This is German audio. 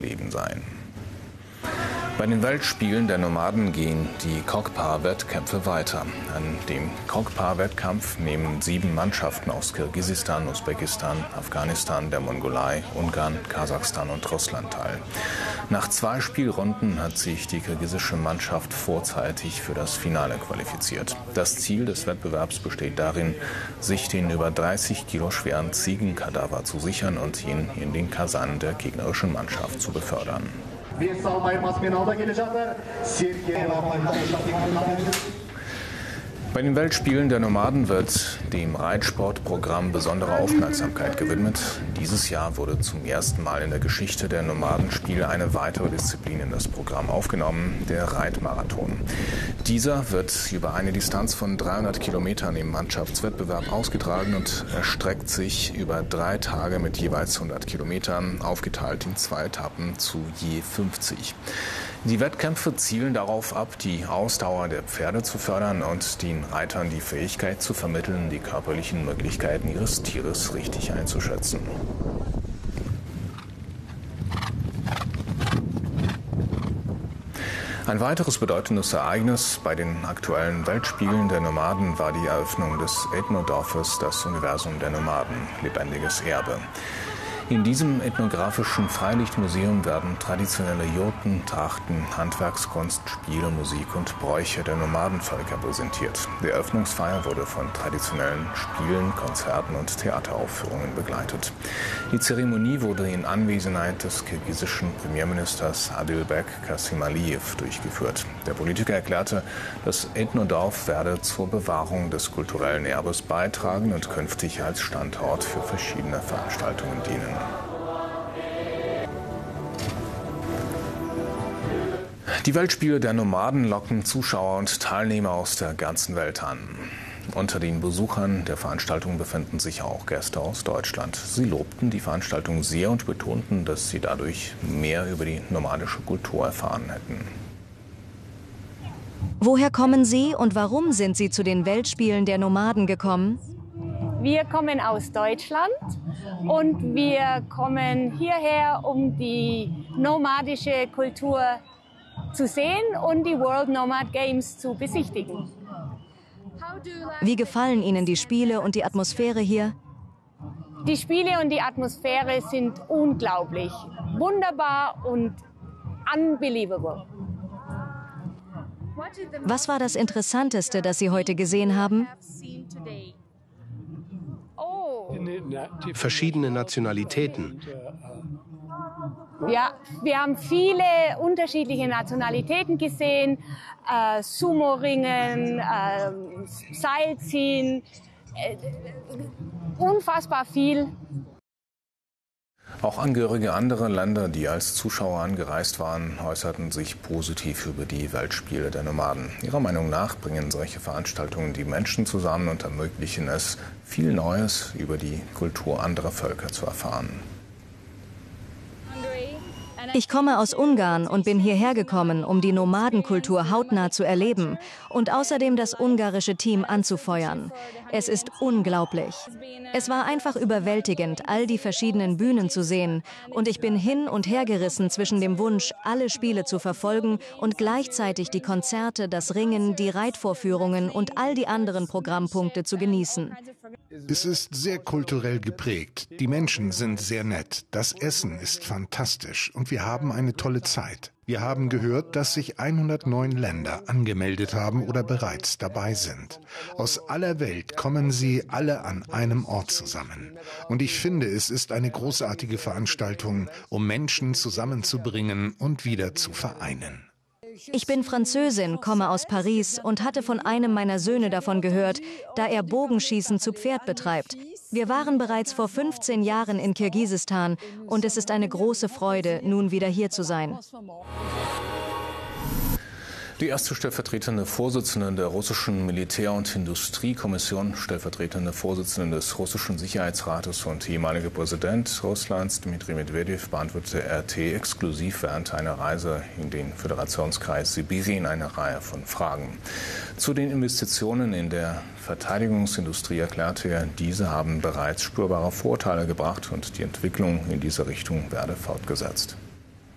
Leben sein. Bei den Weltspielen der Nomaden gehen die Kokpa-Wettkämpfe weiter. An dem Kokpa-Wettkampf nehmen 7 Mannschaften aus Kirgisistan, Usbekistan, Afghanistan, der Mongolei, Ungarn, Kasachstan und Russland teil. Nach 2 Spielrunden hat sich die kirgisische Mannschaft vorzeitig für das Finale qualifiziert. Das Ziel des Wettbewerbs besteht darin, sich den über 30 Kilo schweren Ziegenkadaver zu sichern und ihn in den Kasan der gegnerischen Mannschaft zu befördern. Bei den Weltspielen der Nomaden wird dem Reitsportprogramm besondere Aufmerksamkeit gewidmet. Dieses Jahr wurde zum ersten Mal in der Geschichte der Nomadenspiele eine weitere Disziplin in das Programm aufgenommen, der Reitmarathon. Dieser wird über eine Distanz von 300 Kilometern im Mannschaftswettbewerb ausgetragen und erstreckt sich über 3 Tage mit jeweils 100 Kilometern, aufgeteilt in 2 Etappen zu je 50. Die Wettkämpfe zielen darauf ab, die Ausdauer der Pferde zu fördern und den Reitern die Fähigkeit zu vermitteln, die körperlichen Möglichkeiten ihres Tieres richtig einzuschätzen. Ein weiteres bedeutendes Ereignis bei den aktuellen Weltspielen der Nomaden war die Eröffnung des Ethnodorfes Das Universum der Nomaden, lebendiges Erbe. In diesem ethnografischen Freilichtmuseum werden traditionelle Jurten, Trachten, Handwerkskunst, Spiele, Musik und Bräuche der Nomadenvölker präsentiert. Die Eröffnungsfeier wurde von traditionellen Spielen, Konzerten und Theateraufführungen begleitet. Die Zeremonie wurde in Anwesenheit des kirgisischen Premierministers Adilbek Kasimaliyev durchgeführt. Der Politiker erklärte, das Ethnodorf werde zur Bewahrung des kulturellen Erbes beitragen und künftig als Standort für verschiedene Veranstaltungen dienen. Die Weltspiele der Nomaden locken Zuschauer und Teilnehmer aus der ganzen Welt an. Unter den Besuchern der Veranstaltung befinden sich auch Gäste aus Deutschland. Sie lobten die Veranstaltung sehr und betonten, dass sie dadurch mehr über die nomadische Kultur erfahren hätten. Woher kommen Sie und warum sind Sie zu den Weltspielen der Nomaden gekommen? Wir kommen aus Deutschland und wir kommen hierher, um die nomadische Kultur zu sehen und die World Nomad Games zu besichtigen. Wie gefallen Ihnen die Spiele und die Atmosphäre hier? Die Spiele und die Atmosphäre sind unglaublich, wunderbar und unbelievable. Was war das Interessanteste, das Sie heute gesehen haben? Verschiedene Nationalitäten. Ja, wir haben viele unterschiedliche Nationalitäten gesehen, Sumo-Ringen, Seilziehen, unfassbar viel. Auch Angehörige anderer Länder, die als Zuschauer angereist waren, äußerten sich positiv über die Weltspiele der Nomaden. Ihrer Meinung nach bringen solche Veranstaltungen die Menschen zusammen und ermöglichen es, viel Neues über die Kultur anderer Völker zu erfahren. Ich komme aus Ungarn und bin hierher gekommen, um die Nomadenkultur hautnah zu erleben und außerdem das ungarische Team anzufeuern. Es ist unglaublich. Es war einfach überwältigend, all die verschiedenen Bühnen zu sehen. Und ich bin hin und her gerissen zwischen dem Wunsch, alle Spiele zu verfolgen und gleichzeitig die Konzerte, das Ringen, die Reitvorführungen und all die anderen Programmpunkte zu genießen. Es ist sehr kulturell geprägt. Die Menschen sind sehr nett. Das Essen ist fantastisch und wir haben eine tolle Zeit. Wir haben gehört, dass sich 109 Länder angemeldet haben oder bereits dabei sind. Aus aller Welt kommen sie alle an einem Ort zusammen. Und ich finde, es ist eine großartige Veranstaltung, um Menschen zusammenzubringen und wieder zu vereinen. Ich bin Französin, komme aus Paris und hatte von einem meiner Söhne davon gehört, da er Bogenschießen zu Pferd betreibt. Wir waren bereits vor 15 Jahren in Kirgisistan und es ist eine große Freude, nun wieder hier zu sein. Die erste stellvertretende Vorsitzende der russischen Militär- und Industriekommission, stellvertretende Vorsitzende des russischen Sicherheitsrates und ehemalige Präsident Russlands Dmitri Medvedev beantwortete RT exklusiv während einer Reise in den Föderationskreis Sibirien eine Reihe von Fragen. Zu den Investitionen in der Verteidigungsindustrie erklärte er, diese haben bereits spürbare Vorteile gebracht und die Entwicklung in diese Richtung werde fortgesetzt.